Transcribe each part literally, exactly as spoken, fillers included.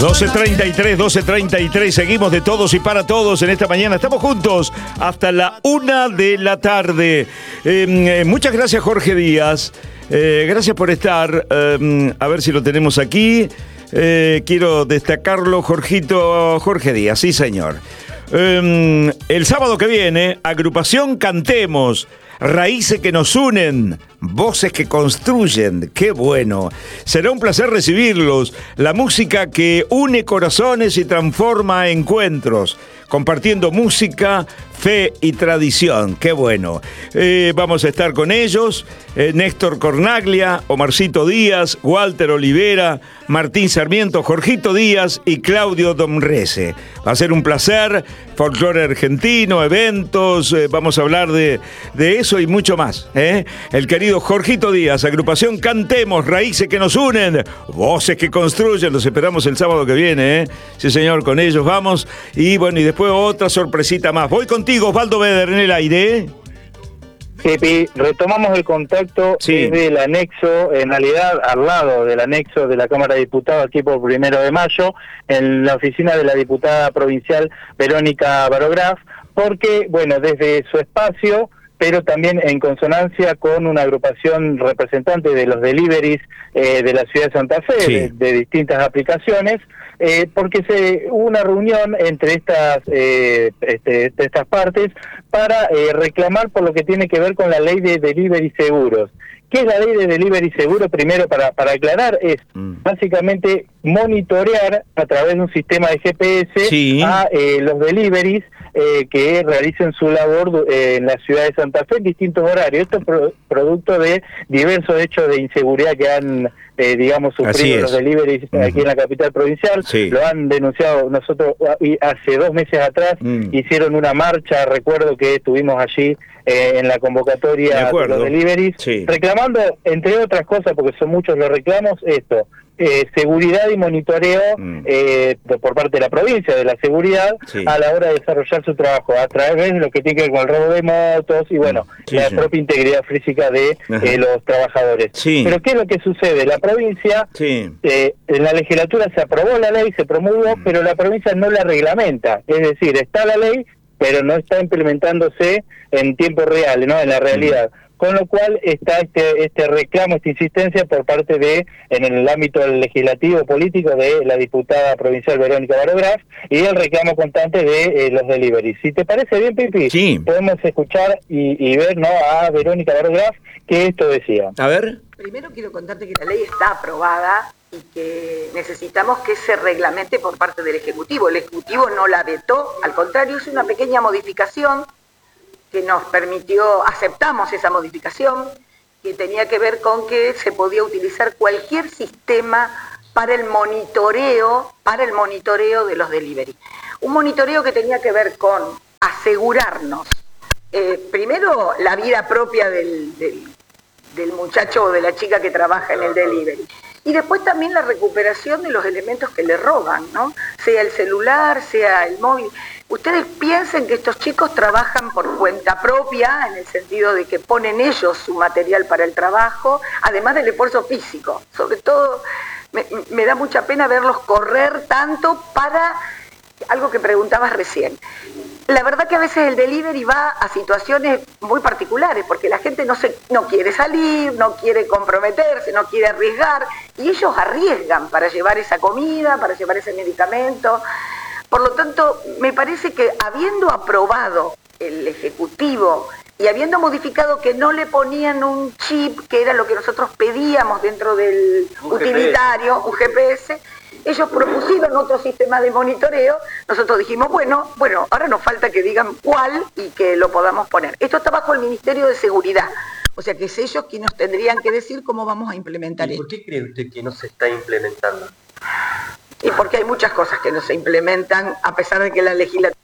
doce treinta y tres, doce treinta y tres, seguimos de todos y para todos en esta mañana. Estamos juntos hasta la una de la tarde. Eh, eh, muchas gracias, Jorge Díaz. Eh, gracias por estar. Eh, a ver si lo tenemos aquí. Eh, quiero destacarlo, Jorgito, Jorge Díaz, sí señor. Eh, el sábado que viene, agrupación Cantemos, raíces que nos unen, voces que construyen. ¡Qué bueno! Será un placer recibirlos. La música que une corazones y transforma encuentros, compartiendo música, fe y tradición. ¡Qué bueno! Eh, vamos a estar con ellos, eh, Néstor Cornaglia, Omarcito Díaz, Walter Olivera, Martín Sarmiento, Jorgito Díaz y Claudio Domrese. Va a ser un placer, folclore argentino, eventos, eh, vamos a hablar de, de eso y mucho más. ¿eh? El querido Jorgito Díaz, agrupación Cantemos, raíces que nos unen, voces que construyen. Los esperamos el sábado que viene. ¿eh? Sí, señor, con ellos vamos. Y bueno, y después otra sorpresita más. Voy contigo, Osvaldo Beder, en el aire. Pepe, retomamos el contacto sí. desde el anexo, en realidad al lado del anexo de la Cámara de Diputados, aquí por Primero de Mayo, en la oficina de la diputada provincial Verónica Barograf, porque, bueno, desde su espacio, pero también en consonancia con una agrupación representante de los deliveries eh, de la ciudad de Santa Fe, sí. de, de distintas aplicaciones, eh, porque se hubo una reunión entre estas eh, este, estas partes para eh, reclamar por lo que tiene que ver con la ley de delivery seguros. ¿Qué es la ley de delivery seguro? Primero, para, para aclarar, es mm. básicamente monitorear a través de un sistema de G P S sí. a eh, los deliveries eh, que realicen su labor eh, en la ciudad de Santa Fe en distintos horarios. Esto es pro, producto de diversos hechos de inseguridad que han, eh, digamos, sufrido los deliveries uh-huh. aquí en la capital provincial. Sí. Lo han denunciado nosotros hace dos meses atrás. Mm. Hicieron una marcha, recuerdo que estuvimos allí eh, en la convocatoria de, de los deliveries, sí. reclamando, entre otras cosas, porque son muchos los reclamos, esto. Eh, seguridad y monitoreo mm. eh, por parte de la provincia de la seguridad sí. a la hora de desarrollar su trabajo a través de lo que tiene que ver con el robo de motos y bueno, sí, la sí. propia integridad física de eh, los trabajadores. Sí. Pero ¿qué es lo que sucede? La provincia, sí. eh, en la legislatura se aprobó la ley, se promulgó, mm. pero la provincia no la reglamenta, es decir, está la ley, pero no está implementándose en tiempo real, ¿no? En la realidad. Mm. Con lo cual está este este reclamo, esta insistencia por parte de, en el ámbito legislativo político, de la diputada provincial Verónica Barograf y el reclamo constante de eh, los deliveries. Si te parece bien, Pipi, sí. podemos escuchar y, y ver no a Verónica Barograf que esto decía. A ver. Primero quiero contarte que la ley está aprobada y que necesitamos que se reglamente por parte del Ejecutivo. El Ejecutivo no la vetó, al contrario, es una pequeña modificación que nos permitió, aceptamos esa modificación, que tenía que ver con que se podía utilizar cualquier sistema para el monitoreo, para el monitoreo de los delivery. Un monitoreo que tenía que ver con asegurarnos, eh, primero, la vida propia del, del, del muchacho o de la chica que trabaja en el delivery. Y después también la recuperación de los elementos que le roban, ¿no? Sea el celular, sea el móvil. Ustedes piensen que estos chicos trabajan por cuenta propia, en el sentido de que ponen ellos su material para el trabajo, además del esfuerzo físico. Sobre todo, me, me da mucha pena verlos correr tanto para algo que preguntabas recién. La verdad que a veces el delivery va a situaciones muy particulares, porque la gente no se, no quiere salir, no quiere comprometerse, no quiere arriesgar, y ellos arriesgan para llevar esa comida, para llevar ese medicamento. Por lo tanto, me parece que habiendo aprobado el Ejecutivo y habiendo modificado que no le ponían un chip, que era lo que nosotros pedíamos dentro del un utilitario, G P S. Un G P S, ellos propusieron otro sistema de monitoreo, nosotros dijimos, bueno, bueno, ahora nos falta que digan cuál y que lo podamos poner. Esto está bajo el Ministerio de Seguridad, o sea que es ellos quienes nos tendrían que decir cómo vamos a implementar esto. ¿Y por qué cree usted que no se está implementando? Y porque hay muchas cosas que no se implementan, a pesar de que la legislatura...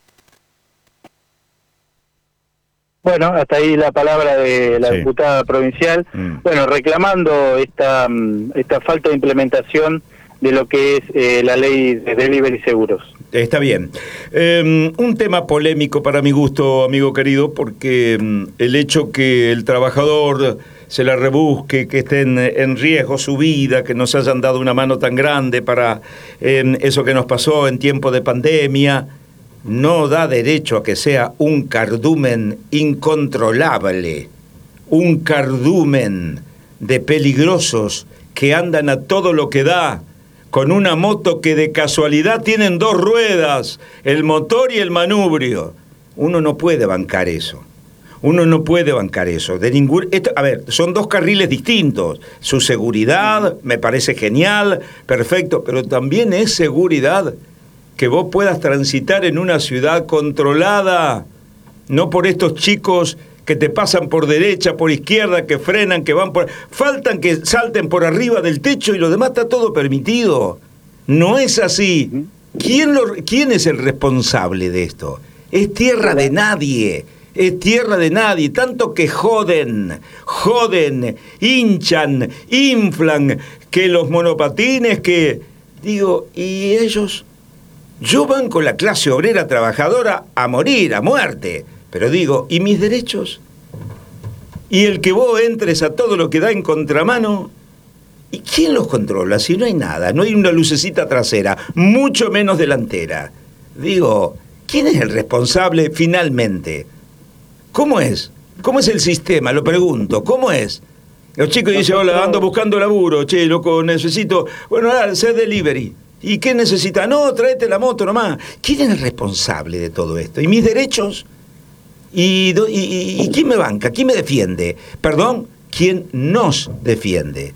Bueno, hasta ahí la palabra de la sí. diputada provincial, mm. bueno, reclamando esta, esta falta de implementación de lo que es eh, la ley de delivery seguros. Está bien. Eh, un tema polémico para mi gusto, amigo querido, porque eh, el hecho que el trabajador se la rebusque, que esté en, en riesgo su vida, que nos hayan dado una mano tan grande para eh, eso que nos pasó en tiempo de pandemia, no da derecho a que sea un cardumen incontrolable, un cardumen de peligrosos que andan a todo lo que da, con una moto que de casualidad tienen dos ruedas, el motor y el manubrio. Uno no puede bancar eso. Uno no puede bancar eso. De ningún, esto, a ver, son dos carriles distintos. Su seguridad me parece genial, perfecto, pero también es seguridad que vos puedas transitar en una ciudad controlada, no por estos chicos que te pasan por derecha, por izquierda, que frenan, que van por... Faltan que salten por arriba del techo y lo demás está todo permitido. No es así. ¿Quién, lo, quién es el responsable de esto? Es tierra de nadie. Es tierra de nadie. Tanto que joden, joden, hinchan, inflan, que los monopatines, que... Digo, ¿y ellos? Yo banco la clase obrera trabajadora a morir, a muerte. Pero digo, ¿y mis derechos? Y el que vos entres a todo lo que da en contramano, ¿y quién los controla? Si no hay nada, no hay una lucecita trasera, mucho menos delantera. Digo, ¿quién es el responsable finalmente? ¿Cómo es? ¿Cómo es el sistema? Lo pregunto, ¿cómo es? Los chicos dicen, hola, ando buscando laburo, che, loco, necesito... Bueno, dale, sé delivery. ¿Y qué necesita? No, tráete la moto nomás. ¿Quién es el responsable de todo esto? ¿Y mis derechos? ¿Y, y, y quién me banca? ¿Quién me defiende? Perdón, ¿quién nos defiende?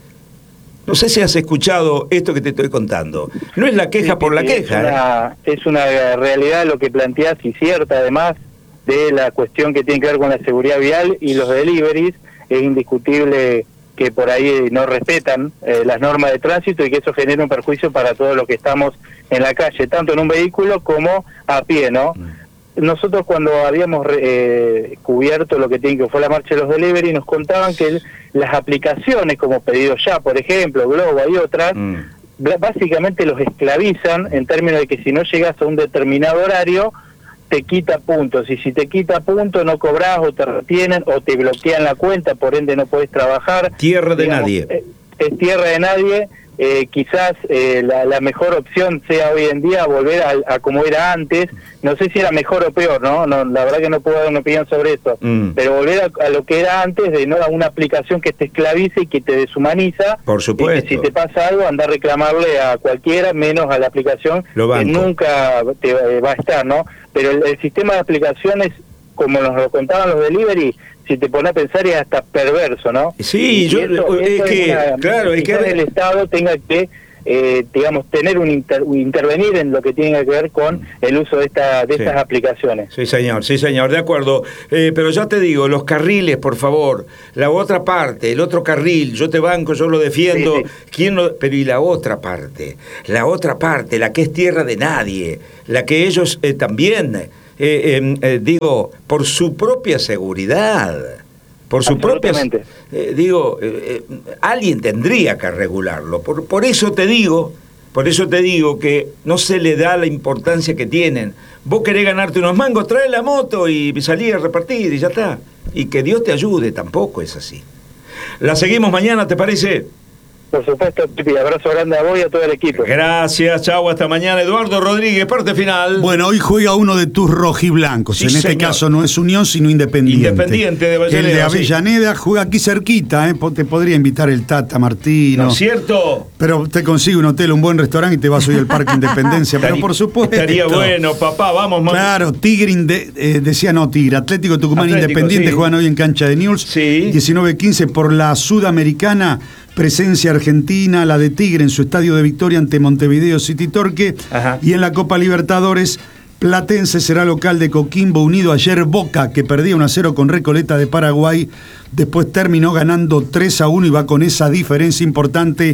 No sé si has escuchado esto que te estoy contando. No es la queja sí, por la queja. Es una, ¿eh? es una realidad lo que planteás y cierta, además de la cuestión que tiene que ver con la seguridad vial y los deliveries. Es indiscutible que por ahí no respetan eh, las normas de tránsito y que eso genera un perjuicio para todos los que estamos en la calle, tanto en un vehículo como a pie, ¿no? Mm. Nosotros cuando habíamos eh, cubierto lo que tiene que fue la marcha de los delivery, nos contaban que el, las aplicaciones como Pedido Ya, por ejemplo, Globo y otras, mm. básicamente los esclavizan en términos de que si no llegas a un determinado horario, te quita puntos, y si te quita puntos no cobras o te retienen o te bloquean la cuenta, por ende no podés trabajar. Tierra de Digamos, nadie. Es, es tierra de nadie. Eh, quizás eh, la, la mejor opción sea hoy en día volver a, a como era antes. No sé si era mejor o peor, ¿no? no la verdad que no puedo dar una opinión sobre esto, mm. pero volver a, a lo que era antes, de no a una aplicación que te esclavice y que te deshumaniza. Por supuesto. Y que si te pasa algo, anda a reclamarle a cualquiera, menos a la aplicación, que nunca te eh, va a estar, ¿no? Pero el, el sistema de aplicaciones, como nos lo contaban los delivery, si te pones a pensar, es hasta perverso, ¿no? Sí, y yo eso, es eso que, es una, claro, es que el Estado tenga que, eh, digamos, tener un, inter, un intervenir en lo que tiene que ver con el uso de esta de sí. estas aplicaciones. Sí, señor, sí, señor, de acuerdo. Eh, pero ya te digo, los carriles, por favor, la otra parte, el otro carril, yo te banco, yo lo defiendo. Sí, sí. ¿Quién lo, pero y la otra parte, la otra parte, la que es tierra de nadie, la que ellos eh, también... Eh, eh, eh, digo, por su propia seguridad, por su propia... Eh, digo, eh, eh, alguien tendría que regularlo. Por, por eso te digo, por eso te digo que no se le da la importancia que tienen. Vos querés ganarte unos mangos, trae la moto y salí a repartir y ya está. Y que Dios te ayude, tampoco es así. La seguimos mañana, ¿te parece? Por supuesto, Pipi, abrazo grande a vos y a todo el equipo. Gracias, chau, hasta mañana. Eduardo Rodríguez, parte final. Bueno, hoy juega uno de tus rojiblancos. Sí, en este señor. caso no es Unión, sino Independiente. Independiente de Avellaneda. El de Avellaneda sí. juega aquí cerquita, ¿eh? Te podría invitar el Tata Martino. ¿No es cierto? Pero te consigue un hotel, un buen restaurante y te vas hoy al Parque Independencia. Pero por supuesto. Estaría bueno, papá, vamos, mamá. Claro, Tigre, inde, eh, decía no, Tigre. Atlético Tucumán Atlético, Independiente sí. juegan hoy en cancha de Newell's. Sí. diecinueve quince por la Sudamericana. Presencia argentina, la de Tigre en su estadio de Victoria ante Montevideo City Torque. Ajá. Y en la Copa Libertadores, Platense será local de Coquimbo Unido. Ayer Boca, que perdía uno a cero con Recoleta de Paraguay, después terminó ganando tres a uno y va con esa diferencia importante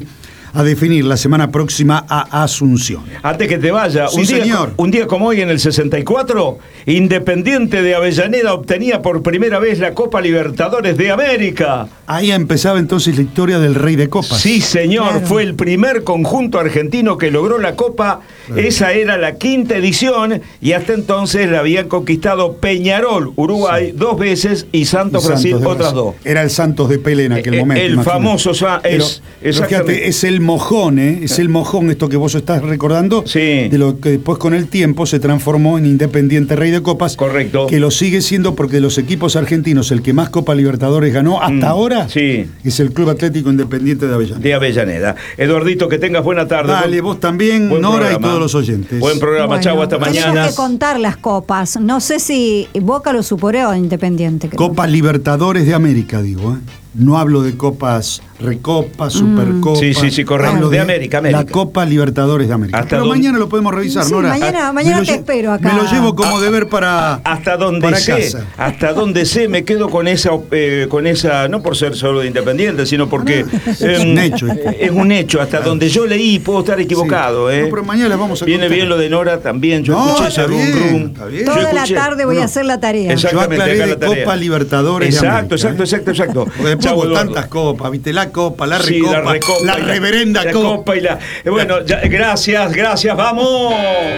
a definir la semana próxima a Asunción. Antes que te vaya, Sí, un, día, señor. un día como hoy en el sesenta y cuatro, Independiente de Avellaneda obtenía por primera vez la Copa Libertadores de América. Ahí empezaba entonces la historia del Rey de Copas. Sí, señor, Claro. fue el primer conjunto argentino que logró la Copa. Claro. Esa era la quinta edición y hasta entonces la habían conquistado Peñarol, Uruguay, Sí. dos veces y Santos, Y Brasil, Santos de otras Brasil. dos. Era el Santos de Pelé en aquel Eh, momento. el imagínate. famoso Sa- Pero- es- pero exactamente. fíjate, es el mojón, ¿eh? Es el mojón esto que vos estás recordando. Sí. De lo que después con el tiempo se transformó en Independiente Rey de Copas. Correcto. Que lo sigue siendo porque de los equipos argentinos el que más Copa Libertadores ganó hasta Mm, ahora sí. es el Club Atlético Independiente de Avellaneda. De Avellaneda. Eduardito, que tengas buena tarde. Dale, vos también, Buen Nora, programa. y todos los oyentes. Buen programa, Bueno, chau, hasta tenemos mañana. que contar las copas. No sé si Boca lo superó a Independiente. creo. Copa Libertadores de América, digo, ¿eh? No hablo de copas, recopas, supercopas. Sí, sí, sí, correcto. Hablo De América, América. La Copa Libertadores de América. Hasta Pero donde- mañana lo podemos revisar, Sí, Nora. mañana- Ah, mañana me lo te lle- espero acá. Me lo llevo como deber para, Hasta donde para sé, casa. hasta donde sé, me quedo con esa, eh, con esa, no por ser solo de Independiente, sino porque Es un hecho esto. es un hecho. Hasta donde yo leí, puedo estar equivocado, Sí. ¿eh? No, pero mañana les vamos a Viene contar. bien lo de Nora también. Yo No, escuché está ese rum bien, rum. está bien. Yo Toda la escuché- tarde voy Bueno, a hacer la tarea. Exacto. Yo Exactamente, aclaré acá de la tarea. Copa Libertadores de Exacto, América. exacto, ¿eh? exacto, exacto. Porque después Chau, hubo Eduardo. tantas copas, ¿viste? La Copa, la Sí, Recopa, la recopa, la y reverenda la Copa. copa y la. eh, Bueno, ya, gracias, gracias, vamos.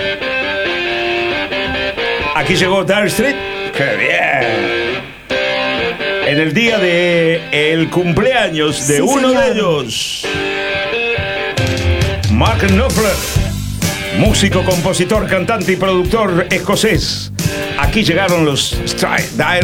Aquí llegó Dire Street. ¡Qué bien! En el día de el cumpleaños de Sí, uno señor. de ellos, Mark Knopfler, músico, compositor, cantante y productor escocés. Aquí llegaron los Stri- Dire